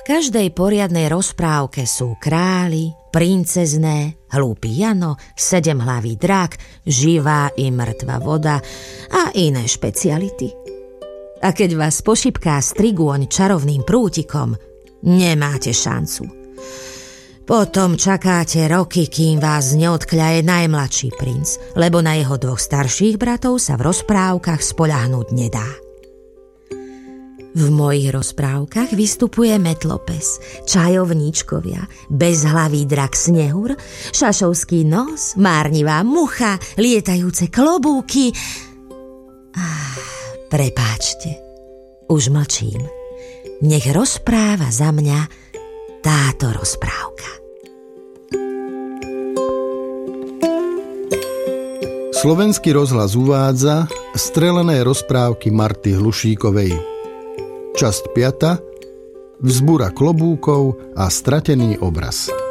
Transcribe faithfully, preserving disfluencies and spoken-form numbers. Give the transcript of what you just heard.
každej poriadnej rozprávke sú králi, princezné, hlúpy Jano, sedemhlavý drak, živá i mŕtva voda a iné špeciality. A keď vás pošipká strigôň čarovným prútikom, nemáte šancu. Potom čakáte roky, kým vás neodkľaje najmladší princ, lebo na jeho dvoch starších bratov sa v rozprávkach spoľahnúť nedá. V mojich rozprávkach vystupuje metlopes, čajovníčkovia, bezhlavý drak Snehur, šašovský nos, márnivá mucha, lietajúce klobúky. Ah, prepáčte, už mlčím. Nech rozpráva za mňa táto rozprávka. Slovenský rozhlas uvádza strelené rozprávky Marty Hlušíkovej. Časť piata. Vzbúra klobúkov a stratený obraz.